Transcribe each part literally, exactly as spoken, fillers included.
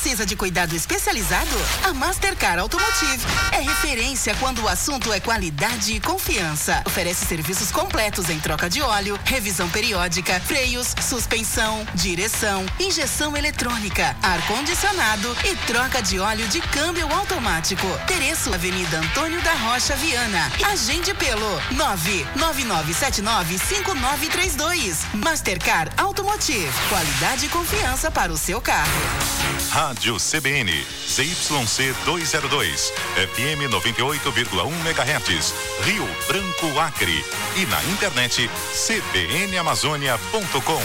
Precisa de cuidado especializado? A Mastercar Automotive é referência quando o assunto é qualidade e confiança. Oferece serviços completos em troca de óleo, revisão periódica, freios, suspensão, direção, injeção eletrônica, ar-condicionado e troca de óleo de câmbio automático. Tereço, Avenida Antônio da Rocha Viana. Agende pelo nove nove nove sete nove cinco nove três dois. Mastercar Automotive. Qualidade e confiança para o seu carro. Rádio C B N, Z Y C duzentos e dois, F M noventa e oito vírgula um megahertz, Rio Branco, Acre. E na internet, c b n amazônia ponto com.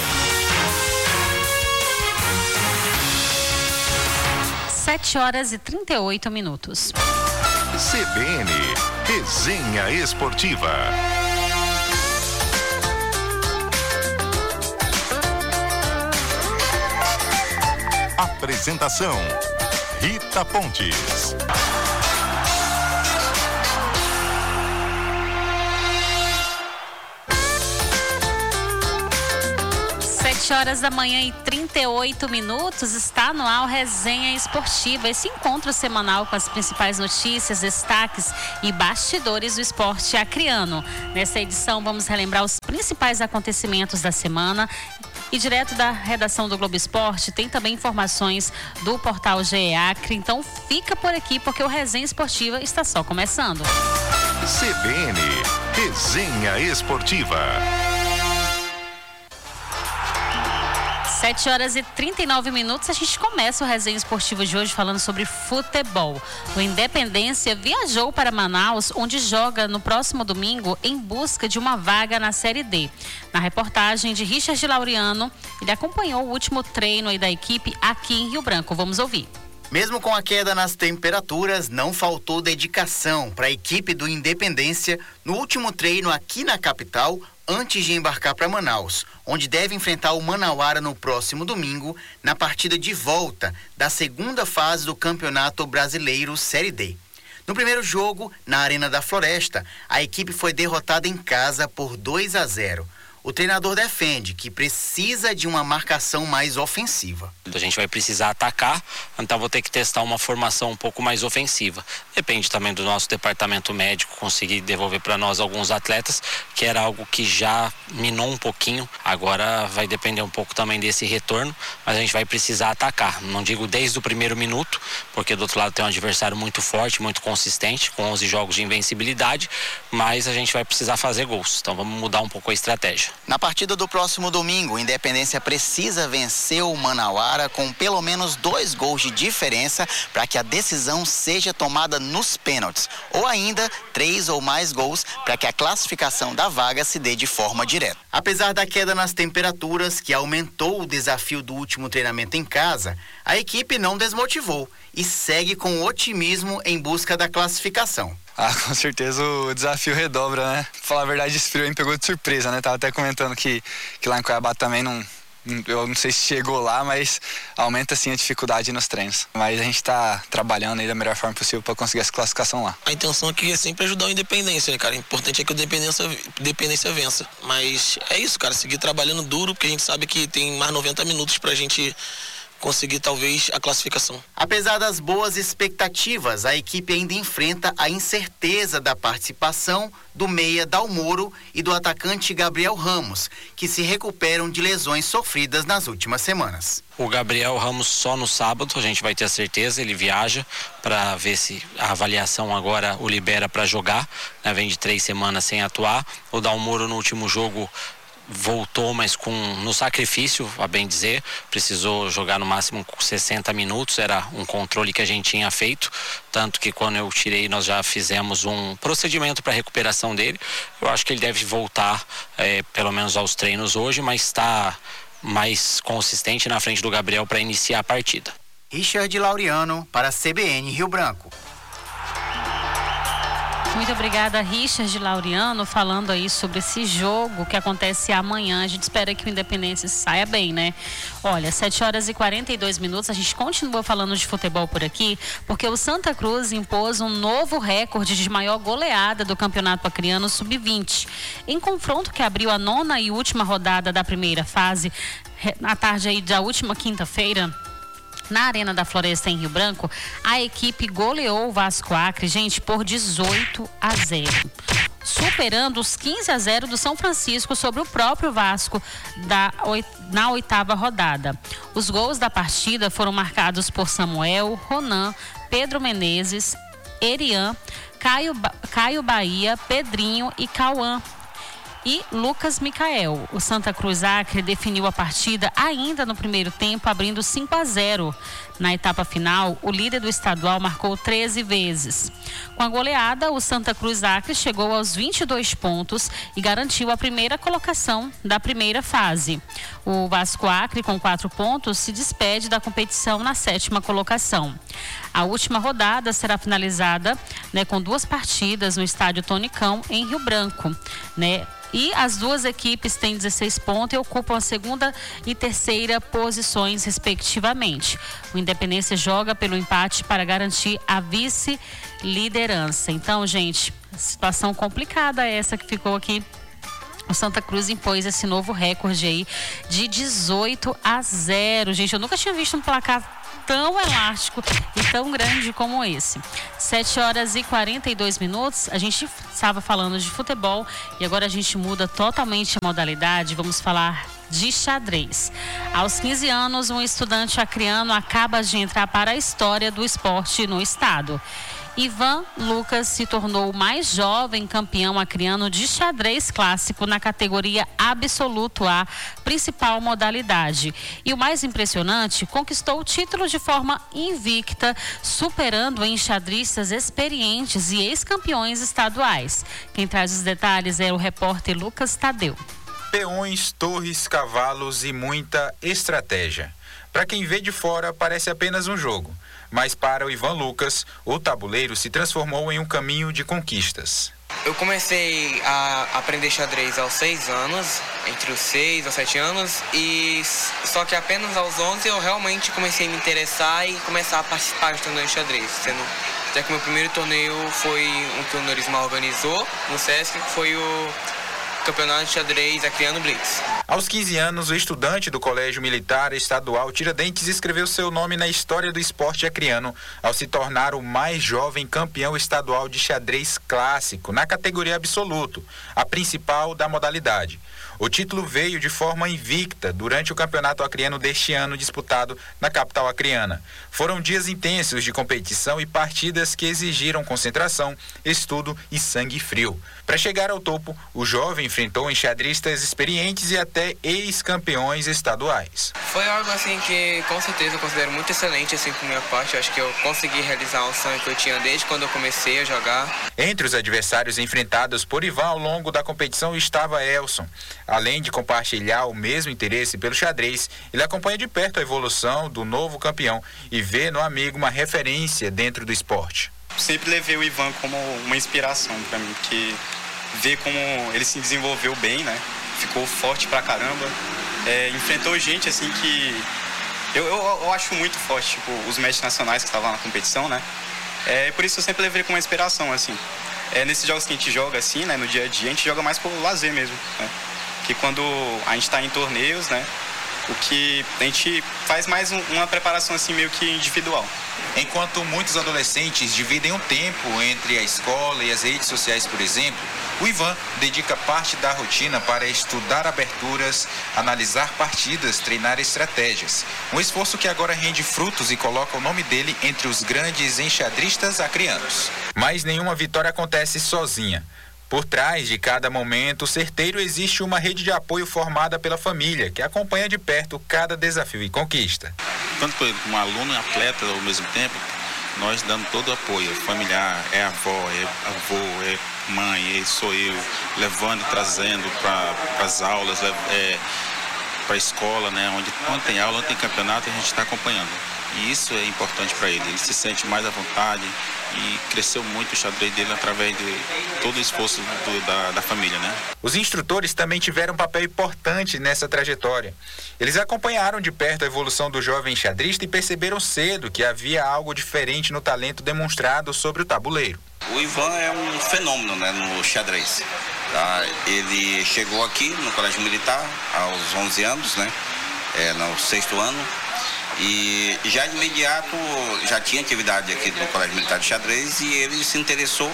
sete horas e trinta e oito minutos. C B N, Resenha Esportiva. Apresentação: Rita Pontes. sete horas da manhã e trinta e oito minutos, está no ar Resenha Esportiva, esse encontro semanal com as principais notícias, destaques e bastidores do esporte acreano. Nessa edição vamos relembrar os principais acontecimentos da semana. E direto da redação do Globo Esporte tem também informações do portal G E Acre. Então fica por aqui porque o Resenha Esportiva está só começando. C B N, Resenha Esportiva. sete horas e trinta e nove minutos, a gente começa o Resenha Esportivo de hoje falando sobre futebol. O Independência viajou para Manaus, onde joga no próximo domingo em busca de uma vaga na Série D. Na reportagem de Richard Laureano, ele acompanhou o último treino aí da equipe aqui em Rio Branco. Vamos ouvir. Mesmo com a queda nas temperaturas, não faltou dedicação para a equipe do Independência no último treino aqui na capital, antes de embarcar para Manaus, onde deve enfrentar o Manauara no próximo domingo, na partida de volta da segunda fase do Campeonato Brasileiro Série D. No primeiro jogo, na Arena da Floresta, a equipe foi derrotada em casa por dois a zero. O treinador defende que precisa de uma marcação mais ofensiva. A gente vai precisar atacar, então vou ter que testar uma formação um pouco mais ofensiva. Depende também do nosso departamento médico conseguir devolver para nós alguns atletas, que era algo que já minou um pouquinho. Agora vai depender um pouco também desse retorno, mas a gente vai precisar atacar. Não digo desde o primeiro minuto, porque do outro lado tem um adversário muito forte, muito consistente, com onze jogos de invencibilidade, mas a gente vai precisar fazer gols. Então vamos mudar um pouco a estratégia. Na partida do próximo domingo, o Independência precisa vencer o Manauara com pelo menos dois gols de diferença para que a decisão seja tomada nos pênaltis, ou ainda três ou mais gols para que a classificação da vaga se dê de forma direta. Apesar da queda nas temperaturas, que aumentou o desafio do último treinamento em casa, a equipe não desmotivou e segue com otimismo em busca da classificação. Ah, com certeza o desafio redobra, né? Pra falar a verdade, esse frio me pegou de surpresa, né? Tava até comentando que, que lá em Cuiabá também não... Eu não sei se chegou lá, mas aumenta sim a dificuldade nos treinos. Mas a gente tá trabalhando aí da melhor forma possível para conseguir essa classificação lá. A intenção aqui é sempre ajudar o Independência, né, cara? O importante é que o Independência, Independência vença. Mas é isso, cara, seguir trabalhando duro, porque a gente sabe que tem mais noventa minutos pra gente conseguir talvez a classificação. Apesar das boas expectativas, a equipe ainda enfrenta a incerteza da participação do meia Dalmoro e do atacante Gabriel Ramos, que se recuperam de lesões sofridas nas últimas semanas. O Gabriel Ramos só no sábado, a gente vai ter a certeza, ele viaja para ver se a avaliação agora o libera para jogar, né? Vem de três semanas sem atuar. O Dalmoro no último jogo voltou, mas com no sacrifício, a bem dizer, precisou jogar no máximo sessenta minutos, era um controle que a gente tinha feito, tanto que quando eu tirei nós já fizemos um procedimento para recuperação dele. Eu acho que ele deve voltar é, pelo menos aos treinos hoje, mas está mais consistente na frente do Gabriel para iniciar a partida. Richard Laureano para a C B N Rio Branco. Muito obrigada, Richard Laureano, falando aí sobre esse jogo que acontece amanhã. A gente espera que o Independência saia bem, né? Olha, sete horas e quarenta e dois minutos, a gente continua falando de futebol por aqui, porque o Santa Cruz impôs um novo recorde de maior goleada do Campeonato Acreano sub vinte. Em confronto que abriu a nona e última rodada da primeira fase, na tarde aí da última quinta-feira, Na Arena da Floresta, em Rio Branco, a equipe goleou o Vasco Acre, gente, por dezoito a zero. Superando os quinze a zero do São Francisco sobre o próprio Vasco da, na oitava rodada. Os gols da partida foram marcados por Samuel, Ronan, Pedro Menezes, Erian, Caio, Caio Bahia, Pedrinho e Cauã. E Lucas Micael. O Santa Cruz Acre definiu a partida ainda no primeiro tempo, abrindo cinco a zero. Na etapa final, o líder do estadual marcou treze vezes. Com a goleada, o Santa Cruz Acre chegou aos vinte e dois pontos e garantiu a primeira colocação da primeira fase. O Vasco Acre, com quatro pontos, se despede da competição na sétima colocação. A última rodada será finalizada, né, com duas partidas no estádio Tonicão, em Rio Branco, né? E as duas equipes têm dezesseis pontos e ocupam a segunda e terceira posições, respectivamente. O Independência joga pelo empate para garantir a vice-liderança. Então, gente, situação complicada essa que ficou aqui. O Santa Cruz impôs esse novo recorde aí de dezoito a zero. Gente, eu nunca tinha visto um placar tão elástico e tão grande como esse. sete horas e quarenta e dois minutos. A gente estava falando de futebol e agora a gente muda totalmente a modalidade. Vamos falar de xadrez. Aos quinze anos, um estudante acreano acaba de entrar para a história do esporte no estado. Ivan Lucas se tornou o mais jovem campeão acreano de xadrez clássico na categoria Absoluto A, principal modalidade. E o mais impressionante, conquistou o título de forma invicta, superando enxadristas experientes e ex-campeões estaduais. Quem traz os detalhes é o repórter Lucas Tadeu. Peões, torres, cavalos e muita estratégia. Para quem vê de fora, parece apenas um jogo. Mas para o Ivan Lucas, o tabuleiro se transformou em um caminho de conquistas. Eu comecei a aprender xadrez aos seis anos, entre os seis aos sete anos, e só que apenas aos onze eu realmente comecei a me interessar e começar a participar de torneios de xadrez. Sendo, até que meu primeiro torneio foi um que o Norisma organizou no Sesc, que foi o Campeonato de Xadrez Acreano Blitz. Aos quinze anos, o estudante do Colégio Militar Estadual Tiradentes escreveu seu nome na história do esporte acreano ao se tornar o mais jovem campeão estadual de xadrez clássico na categoria absoluto, a principal da modalidade. O título veio de forma invicta durante o campeonato acreano deste ano disputado na capital acreana. Foram dias intensos de competição e partidas que exigiram concentração, estudo e sangue frio. Para chegar ao topo, o jovem enfrentou enxadristas experientes e até ex-campeões estaduais. Foi algo assim que com certeza eu considero muito excelente assim por minha parte. Eu acho que eu consegui realizar um sonho que eu tinha desde quando eu comecei a jogar. Entre os adversários enfrentados por Ivan ao longo da competição estava Elson. Além de compartilhar o mesmo interesse pelo xadrez, ele acompanha de perto a evolução do novo campeão e vê no amigo uma referência dentro do esporte. Sempre levei o Ivan como uma inspiração para mim, porque ver como ele se desenvolveu bem, né? Ficou forte pra caramba, é, enfrentou gente assim que eu, eu, eu acho muito forte, tipo os mestres nacionais que estavam na competição, né? É, por isso eu sempre levei como uma inspiração, assim. É, nesses jogos que a gente joga assim, né, no dia a dia, a gente joga mais por lazer mesmo, né? Que quando a gente está em torneios, né, o que a gente faz mais um, uma preparação assim meio que individual. Enquanto muitos adolescentes dividem um tempo entre a escola e as redes sociais, por exemplo, o Ivan dedica parte da rotina para estudar aberturas, analisar partidas, treinar estratégias. Um esforço que agora rende frutos e coloca o nome dele entre os grandes enxadristas acreanos. Mas nenhuma vitória acontece sozinha. Por trás de cada momento certeiro existe uma rede de apoio formada pela família, que acompanha de perto cada desafio e conquista. Tanto como aluno e atleta ao mesmo tempo, nós dando todo o apoio familiar, é avó, é avô, é mãe, é, sou eu, levando e trazendo para as aulas, é, para a escola, né, onde, onde tem aula, onde tem campeonato, a gente está acompanhando. E isso é importante para ele, ele se sente mais à vontade e cresceu muito o xadrez dele através de todo o esforço do, da, da família, né? Os instrutores também tiveram um papel importante nessa trajetória. Eles acompanharam de perto a evolução do jovem xadrista e perceberam cedo que havia algo diferente no talento demonstrado sobre o tabuleiro. O Ivan é um fenômeno, né, no xadrez. Tá? Ele chegou aqui no Colégio Militar aos onze anos, né, é, no sexto ano. E já de imediato, já tinha atividade aqui no Colégio Militar de Xadrez e ele se interessou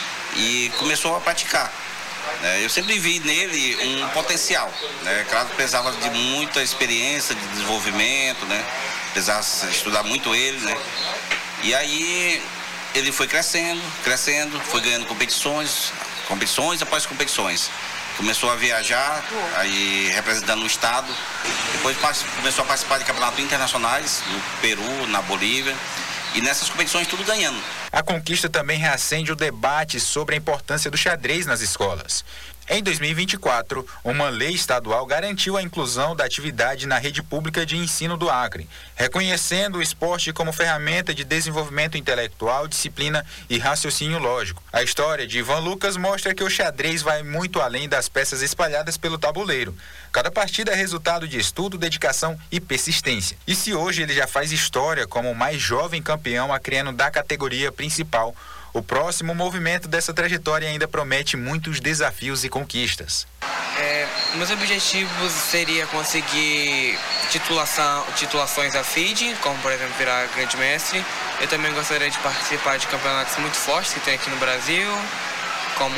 e começou a praticar. Eu sempre vi nele um potencial, né? Claro que precisava de muita experiência, de desenvolvimento, né? Precisava estudar muito ele, né? E aí ele foi crescendo, crescendo, foi ganhando competições, competições após competições. Começou a viajar, aí representando o estado. Depois começou a participar de campeonatos internacionais, no Peru, na Bolívia. E nessas competições tudo ganhando. A conquista também reacende o debate sobre a importância do xadrez nas escolas. Em dois mil e vinte e quatro, uma lei estadual garantiu a inclusão da atividade na rede pública de ensino do Acre, reconhecendo o esporte como ferramenta de desenvolvimento intelectual, disciplina e raciocínio lógico. A história de Ivan Lucas mostra que o xadrez vai muito além das peças espalhadas pelo tabuleiro. Cada partida é resultado de estudo, dedicação e persistência. E se hoje ele já faz história como o mais jovem campeão acreano da categoria principal, o próximo movimento dessa trajetória ainda promete muitos desafios e conquistas. É, meus objetivos seria conseguir titulação, titulações da F I D E, como por exemplo virar grande mestre. Eu também gostaria de participar de campeonatos muito fortes que tem aqui no Brasil, como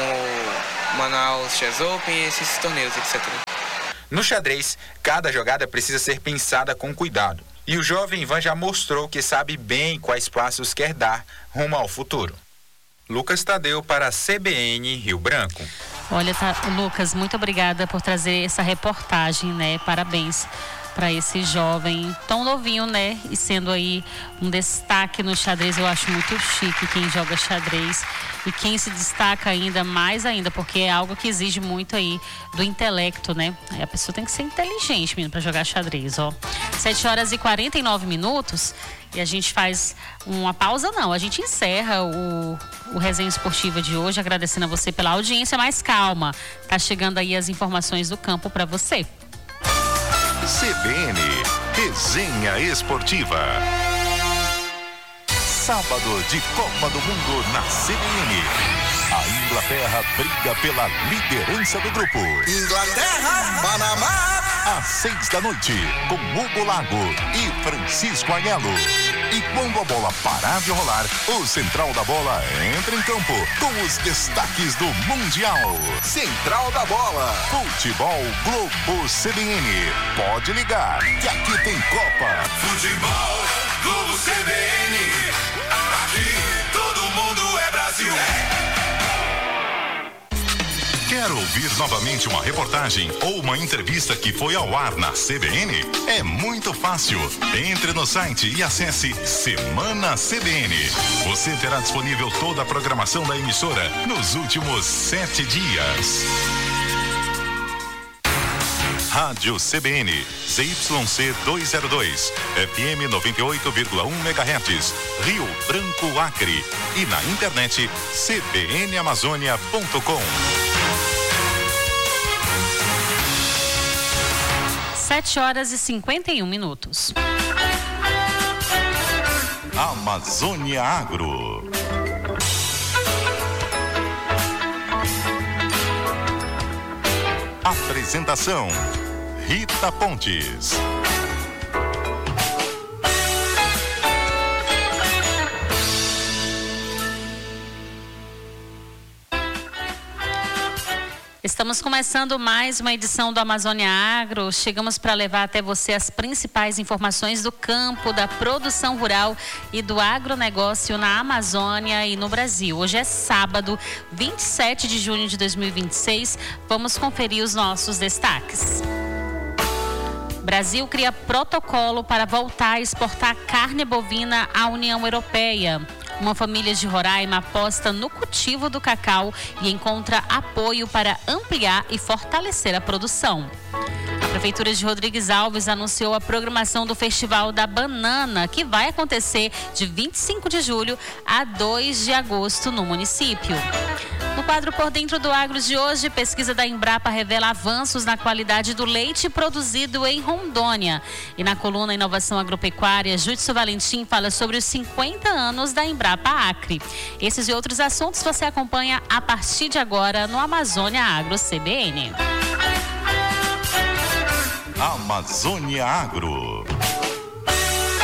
Manaus Chess Open, esses torneios, etcétera. No xadrez, cada jogada precisa ser pensada com cuidado. E o jovem Ivan já mostrou que sabe bem quais passos quer dar rumo ao futuro. Lucas Tadeu para a C B N Rio Branco. Olha, tá, Lucas, muito obrigada por trazer essa reportagem, né? Parabéns para esse jovem tão novinho, né? E sendo aí um destaque no xadrez. Eu acho muito chique quem joga xadrez e quem se destaca ainda mais ainda, porque é algo que exige muito aí do intelecto, né? Aí a pessoa tem que ser inteligente, menino, para jogar xadrez, ó. sete horas e quarenta e nove minutos e a gente faz uma pausa, não, a gente encerra o, o Resenha Esportiva de hoje, agradecendo a você pela audiência, mas calma, tá chegando aí as informações do campo para você. C B N Resenha Esportiva. Sábado de Copa do Mundo na C B N. A Inglaterra briga pela liderança do grupo. Inglaterra, Panamá. Às seis da noite, com Hugo Lago e Francisco Aiello. E quando a bola parar de rolar, o Central da Bola entra em campo com os destaques do Mundial. Central da Bola. Futebol Globo C B N. Pode ligar, que aqui tem Copa. Futebol Globo C B N. Aqui todo mundo é Brasil. Quer ouvir novamente uma reportagem ou uma entrevista que foi ao ar na C B N? É muito fácil. Entre no site e acesse Semana C B N. Você terá disponível toda a programação da emissora nos últimos sete dias. Rádio C B N, Z Y C duzentos e dois, F M noventa e oito vírgula um megahertz, Rio Branco, Acre. E na internet, c b n amazônia ponto com. sete horas e cinquenta e um minutos. Amazônia Agro. Apresentação: Rita Pontes. Estamos começando mais uma edição do Amazônia Agro. Chegamos para levar até você as principais informações do campo, da produção rural e do agronegócio na Amazônia e no Brasil. Hoje é sábado, vinte e sete de junho de dois mil e vinte e seis. Vamos conferir os nossos destaques. Brasil cria protocolo para voltar a exportar carne bovina à União Europeia. Uma família de Roraima aposta no cultivo do cacau e encontra apoio para ampliar e fortalecer a produção. A Prefeitura de Rodrigues Alves anunciou a programação do Festival da Banana, que vai acontecer de vinte e cinco de julho a dois de agosto no município. No quadro Por Dentro do Agro de hoje, pesquisa da Embrapa revela avanços na qualidade do leite produzido em Rondônia. E na coluna Inovação Agropecuária, Judson Valentim fala sobre os cinquenta anos da Embrapa Acre. Esses e outros assuntos você acompanha a partir de agora no Amazônia Agro C B N. Amazônia Agro.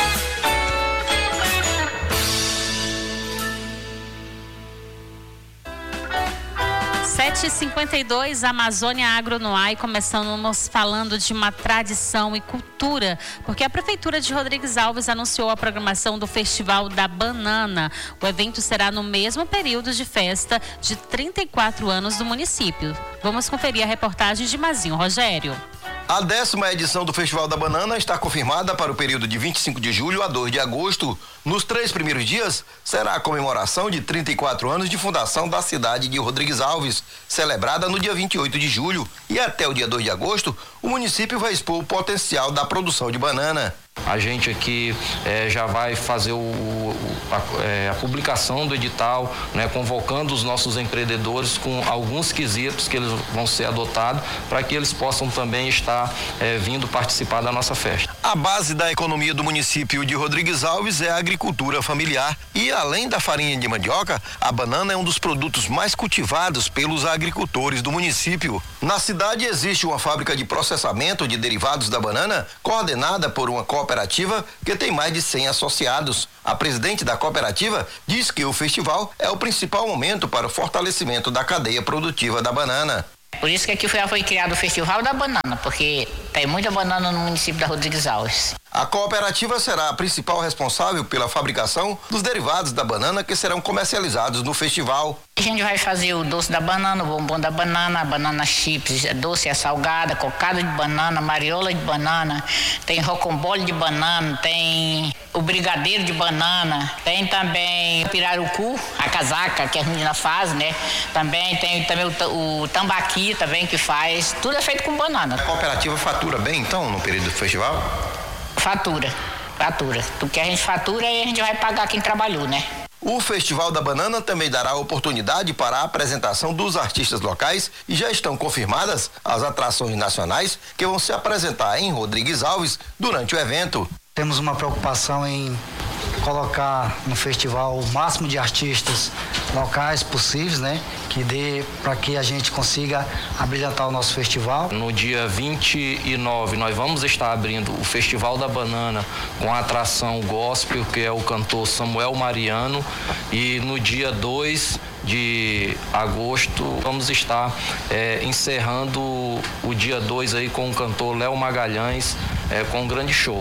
sete e cinquenta e dois, Amazônia Agro no ar, e começamos falando de uma tradição e cultura, porque a Prefeitura de Rodrigues Alves anunciou a programação do Festival da Banana. O evento será no mesmo período de festa de trinta e quatro anos do município. Vamos conferir a reportagem de Mazinho Rogério. A décima edição do Festival da Banana está confirmada para o período de vinte e cinco de julho a dois de agosto. Nos três primeiros dias, será a comemoração de trinta e quatro anos de fundação da cidade de Rodrigues Alves, celebrada no dia vinte e oito de julho. E até o dia dois de agosto, o município vai expor o potencial da produção de banana. A gente aqui é, já vai fazer o, o, a, é, a publicação do edital, né, convocando os nossos empreendedores com alguns quesitos que eles vão ser adotados para que eles possam também estar é, vindo participar da nossa festa. A base da economia do município de Rodrigues Alves é a agricultura familiar e, além da farinha de mandioca, a banana é um dos produtos mais cultivados pelos agricultores do município. Na cidade existe uma fábrica de processamento de derivados da banana, coordenada por uma cooperativa cooperativa que tem mais de cem associados. A presidente da cooperativa diz que o festival é o principal momento para o fortalecimento da cadeia produtiva da banana. Por isso que aqui foi, foi criado o Festival da Banana, porque tem muita banana no município da Rodrigues Alves. A cooperativa será a principal responsável pela fabricação dos derivados da banana que serão comercializados no festival. A gente vai fazer o doce da banana, o bombom da banana, a banana chips, a doce, a salgada, cocada de banana, mariola de banana, tem rocambole de banana, tem o brigadeiro de banana, tem também o pirarucu, a casaca que a menina faz, né? Também tem também o, o tambaqui também que faz, tudo é feito com banana. A cooperativa fatura bem então no período do festival? Fatura, fatura. Do que a gente fatura e a gente vai pagar quem trabalhou, né? O Festival da Banana também dará oportunidade para a apresentação dos artistas locais e já estão confirmadas as atrações nacionais que vão se apresentar em Rodrigues Alves durante o evento. Temos uma preocupação em colocar no festival o máximo de artistas locais possíveis, né? Que dê para que a gente consiga abrilhantar o nosso festival. No dia vinte e nove, nós vamos estar abrindo o Festival da Banana com a atração gospel, que é o cantor Samuel Mariano, e no dia dois de agosto vamos estar é, encerrando o dia dois aí com o cantor Léo Magalhães, é, com um grande show.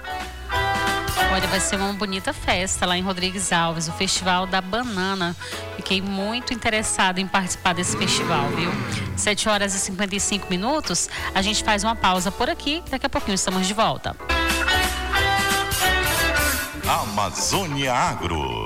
Olha, vai ser uma bonita festa lá em Rodrigues Alves, o Festival da Banana. Fiquei muito interessada em participar desse festival, viu? sete horas e cinquenta e cinco minutos, a gente faz uma pausa por aqui, daqui a pouquinho estamos de volta. Amazônia Agro.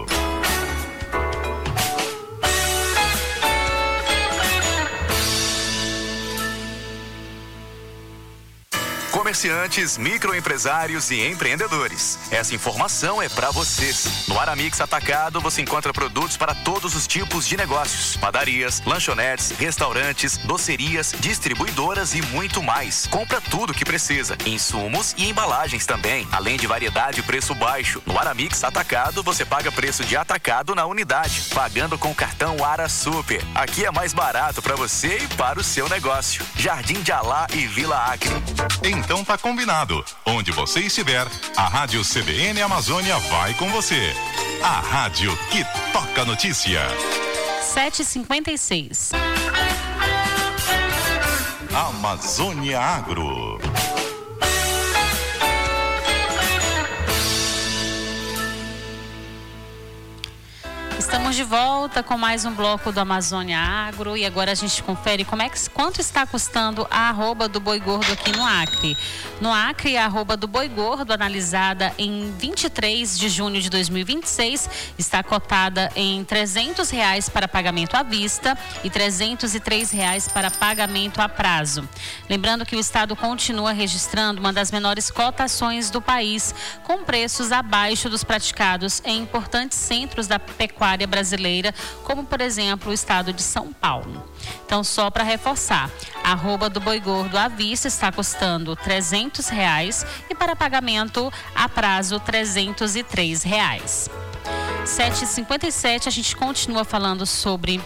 Comerciantes, microempresários e empreendedores. Essa informação é para vocês. No Aramix Atacado você encontra produtos para todos os tipos de negócios: padarias, lanchonetes, restaurantes, docerias, distribuidoras e muito mais. Compra tudo que precisa, insumos e embalagens também, além de variedade e preço baixo. No Aramix Atacado você paga preço de atacado na unidade, pagando com o cartão Ara Super. Aqui é mais barato para você e para o seu negócio. Jardim de Alá e Vila Acre. Então tá combinado. Onde você estiver, a Rádio C B N Amazônia vai com você. A rádio que toca notícia. sete e cinquenta e seis. Amazônia Agro. Estamos de volta com mais um bloco do Amazônia Agro e agora a gente confere como é que, quanto está custando a arroba do boi gordo aqui no Acre. No Acre, a arroba do boi gordo, analisada em vinte e três de junho de dois mil e vinte e seis, está cotada em trezentos reais para pagamento à vista e trezentos e três reais para pagamento a prazo. Lembrando que o estado continua registrando uma das menores cotações do país, com preços abaixo dos praticados em importantes centros da pecuária brasileira, como por exemplo o estado de São Paulo. Então, só para reforçar, a arroba do boi gordo à vista está custando trezentos reais e para pagamento a prazo trezentos e três reais. sete e cinquenta e sete, a gente continua falando sobre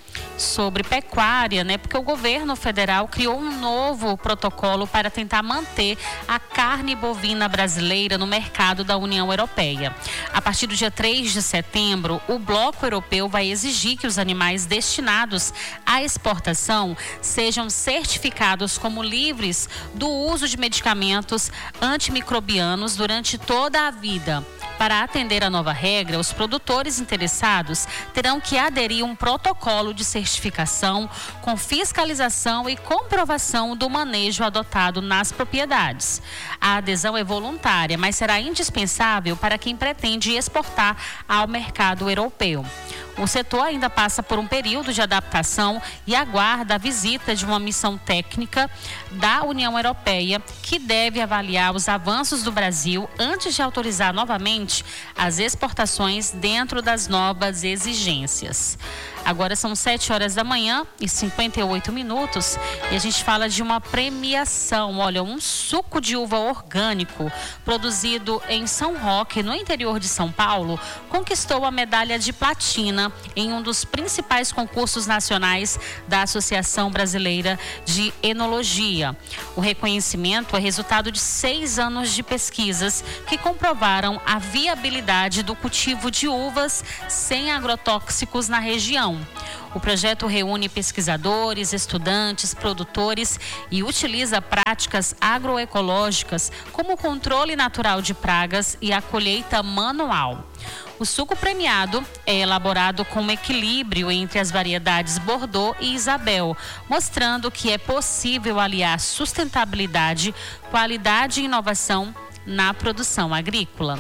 sobre pecuária, né? Porque o governo federal criou um novo protocolo para tentar manter a carne bovina brasileira no mercado da União Europeia. A partir do dia três de setembro, o bloco europeu vai exigir que os animais destinados à exportação sejam certificados como livres do uso de medicamentos antimicrobianos durante toda a vida. Para atender a nova regra, os produtores interessados terão que aderir a um protocolo de certificação com fiscalização e comprovação do manejo adotado nas propriedades. A adesão é voluntária, mas será indispensável para quem pretende exportar ao mercado europeu. O setor ainda passa por um período de adaptação e aguarda a visita de uma missão técnica da União Europeia, que deve avaliar os avanços do Brasil antes de autorizar novamente as exportações dentro das novas exigências. Agora são sete horas da manhã e cinquenta e oito minutos e a gente fala de uma premiação. Olha, um suco de uva orgânico produzido em São Roque, no interior de São Paulo, conquistou a medalha de platina em um dos principais concursos nacionais da Associação Brasileira de Enologia. O reconhecimento é resultado de seis anos de pesquisas que comprovaram a viabilidade do cultivo de uvas sem agrotóxicos na região. O projeto reúne pesquisadores, estudantes, produtores e utiliza práticas agroecológicas como o controle natural de pragas e a colheita manual. O suco premiado é elaborado com um equilíbrio entre as variedades Bordeaux e Isabel, mostrando que é possível aliar sustentabilidade, qualidade e inovação na produção agrícola.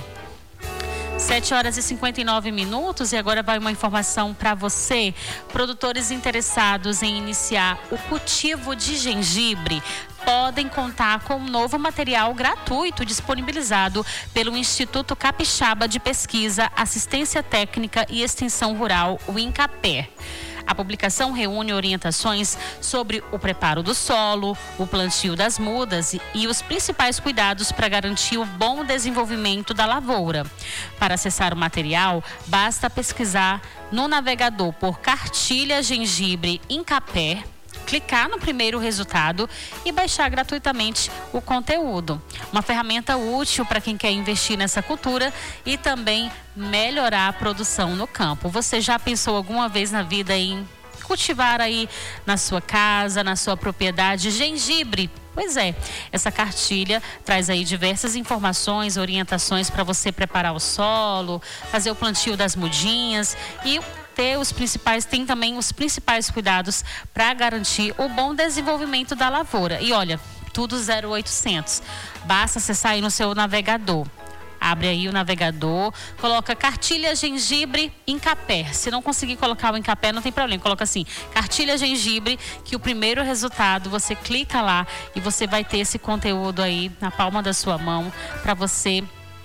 sete horas e cinquenta e nove minutos e agora vai uma informação para você. Produtores interessados em iniciar o cultivo de gengibre podem contar com um novo material gratuito disponibilizado pelo Instituto Capixaba de Pesquisa, Assistência Técnica e Extensão Rural, o INCAPER. A publicação reúne orientações sobre o preparo do solo, o plantio das mudas e, e os principais cuidados para garantir o bom desenvolvimento da lavoura. Para acessar o material, basta pesquisar no navegador por Cartilha Gengibre INCAPER, clicar no primeiro resultado e baixar gratuitamente o conteúdo. Uma ferramenta útil para quem quer investir nessa cultura e também melhorar a produção no campo. Você já pensou alguma vez na vida em cultivar aí na sua casa, na sua propriedade, gengibre? Pois é, essa cartilha traz aí diversas informações, orientações para você preparar o solo, fazer o plantio das mudinhas e ter os principais, tem também os principais cuidados para garantir o bom desenvolvimento da lavoura. E olha, tudo zero oitocentos. Basta acessar aí no seu navegador. Abre aí o navegador, coloca Cartilha Gengibre INCAPER. Se não conseguir colocar o INCAPER, não tem problema. Coloca assim, Cartilha Gengibre, que o primeiro resultado, você clica lá e você vai ter esse conteúdo aí na palma da sua mão para você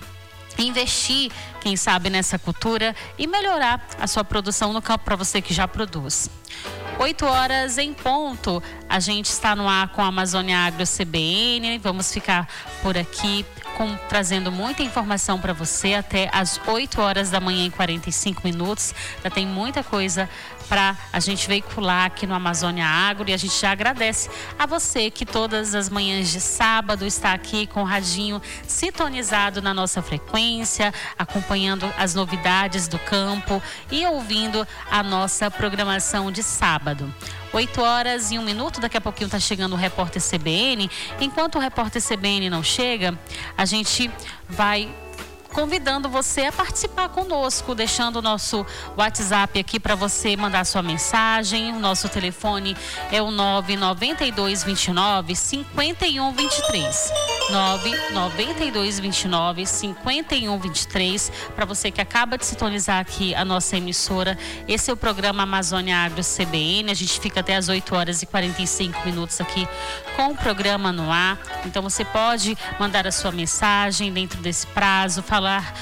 investir, quem sabe, nessa cultura e melhorar a sua produção no campo para você que já produz. oito horas em ponto, a gente está no ar com a Amazônia Agro C B N, vamos ficar por aqui com, trazendo muita informação para você até às oito horas da manhã e quarenta e cinco minutos, já tem muita coisa para a gente veicular aqui no Amazônia Agro e a gente já agradece a você que todas as manhãs de sábado está aqui com o radinho sintonizado na nossa frequência, acompanhando as novidades do campo e ouvindo a nossa programação de sábado. oito horas e um minuto, daqui a pouquinho está chegando o repórter C B N. Enquanto o repórter C B N não chega, a gente vai convidando você a participar conosco, deixando o nosso WhatsApp aqui para você mandar sua mensagem. O nosso telefone é o nove nove dois dois nove, cinco um dois três. nove nove dois dois nove, cinco um dois três. Para você que acaba de sintonizar aqui a nossa emissora, esse é o programa Amazônia Agro C B N. A gente fica até as oito horas e quarenta e cinco minutos aqui com o programa no ar. Então você pode mandar a sua mensagem dentro desse prazo, falar qual é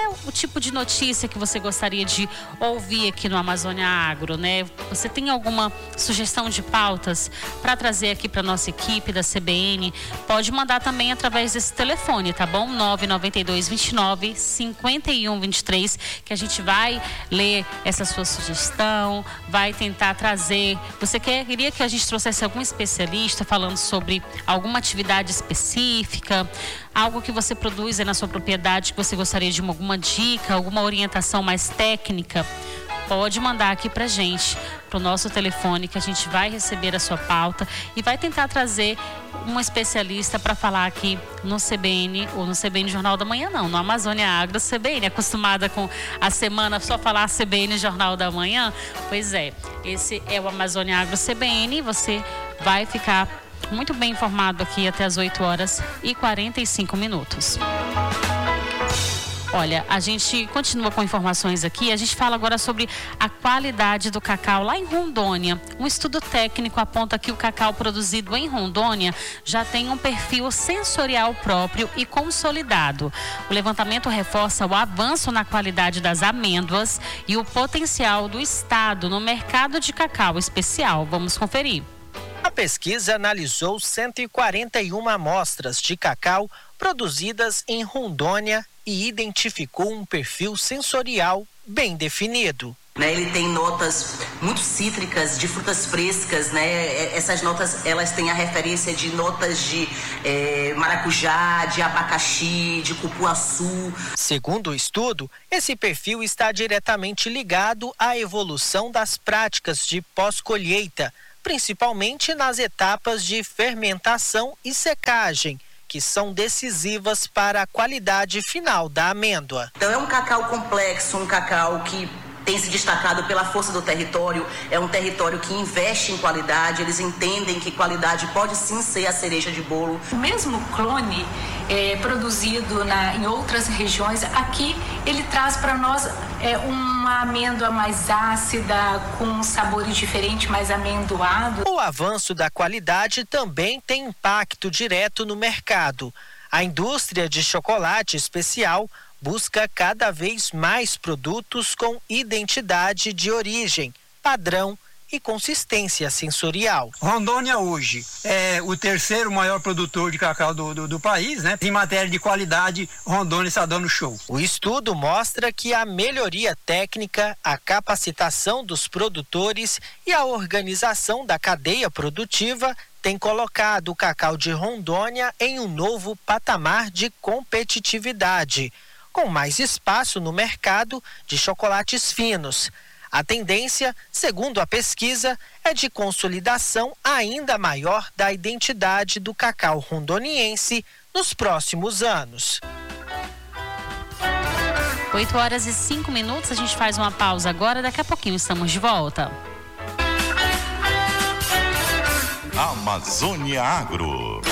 qual o tipo de notícia que você gostaria de ouvir aqui no Amazônia Agro, né? Você tem alguma sugestão de pautas para trazer aqui para nossa equipe da C B N? Pode mandar também através desse telefone, tá bom? nove nove dois, vinte e nove, cinquenta e um, vinte e três, que a gente vai ler essa sua sugestão, vai tentar trazer. Você quer, queria que a gente trouxesse algum especialista falando sobre alguma atividade específica, algo que você produz aí na sua propriedade, que você gostaria de uma, alguma dica, alguma orientação mais técnica? Pode mandar aqui pra gente, pro nosso telefone, que a gente vai receber a sua pauta e vai tentar trazer um especialista para falar aqui no C B N, ou no C B N Jornal da Manhã, não, no Amazônia Agro. C B N, acostumada com a semana só falar C B N Jornal da Manhã? Pois é, esse é o Amazônia Agro C B N e você vai ficar muito bem informado aqui até as oito horas e quarenta e cinco minutos. Olha, a gente continua com informações aqui. A gente fala agora sobre a qualidade do cacau lá em Rondônia. Um estudo técnico aponta que o cacau produzido em Rondônia já tem um perfil sensorial próprio e consolidado. O levantamento reforça o avanço na qualidade das amêndoas e o potencial do estado no mercado de cacau especial. Vamos conferir. A pesquisa analisou cento e quarenta e uma amostras de cacau produzidas em Rondônia e identificou um perfil sensorial bem definido. Né, ele tem notas muito cítricas, de frutas frescas, né? Essas notas, elas têm a referência de notas de é, maracujá, de abacaxi, de cupuaçu. Segundo o estudo, esse perfil está diretamente ligado à evolução das práticas de pós-colheita, principalmente nas etapas de fermentação e secagem, que são decisivas para a qualidade final da amêndoa. Então é um cacau complexo, um cacau que tem se destacado pela força do território, é um território que investe em qualidade, eles entendem que qualidade pode sim ser a cereja de bolo. O mesmo clone é, produzido na, em outras regiões, aqui ele traz para nós é, uma amêndoa mais ácida, com um sabor diferente, mais amendoado. O avanço da qualidade também tem impacto direto no mercado. A indústria de chocolate especial busca cada vez mais produtos com identidade de origem, padrão e consistência sensorial. Rondônia hoje é o terceiro maior produtor de cacau do, do, do país, né? Em matéria de qualidade, Rondônia está dando show. O estudo mostra que a melhoria técnica, a capacitação dos produtores e a organização da cadeia produtiva tem colocado o cacau de Rondônia em um novo patamar de competitividade, com mais espaço no mercado de chocolates finos. A tendência, segundo a pesquisa, é de consolidação ainda maior da identidade do cacau rondoniense nos próximos anos. oito horas e cinco minutos, a gente faz uma pausa agora, daqui a pouquinho estamos de volta. Amazônia Agro.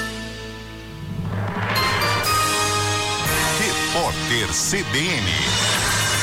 Repórter C B N.